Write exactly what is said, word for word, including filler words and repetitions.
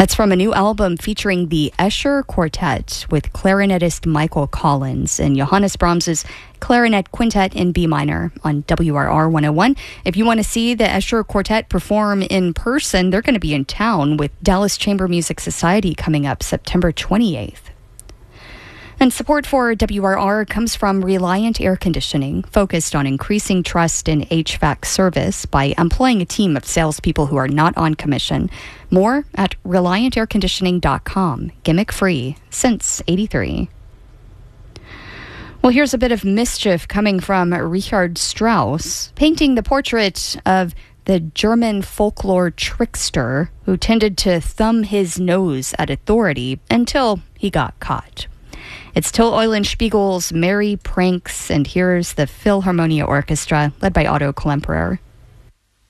That's from a new album featuring the Escher Quartet with clarinetist Michael Collins and Johannes Brahms's Clarinet Quintet in B minor on W R R one oh one. If you want to see the Escher Quartet perform in person, they're going to be in town with Dallas Chamber Music Society coming up September twenty-eighth. And support for W R R comes from Reliant Air Conditioning, focused on increasing trust in H V A C service by employing a team of salespeople who are not on commission. More at reliant air conditioning dot com. Gimmick free since eighty-three. Well, here's a bit of mischief coming from Richard Strauss, painting the portrait of the German folklore trickster who tended to thumb his nose at authority until he got caught. It's Till Eulenspiegel's Merry Pranks, and here's the Philharmonia Orchestra, led by Otto Klemperer.